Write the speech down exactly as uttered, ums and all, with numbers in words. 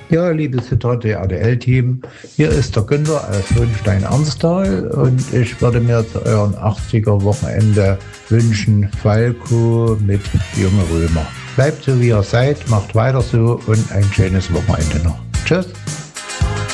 Ja, liebes Hitradio R T L-Team, hier ist der Günther aus Hohenstein-Ernsthal und ich würde mir zu euren achtziger-Wochenende wünschen Falco mit Junge Römer. Bleibt so wie ihr seid, macht weiter so und ein schönes Wochenende noch. Tschüss.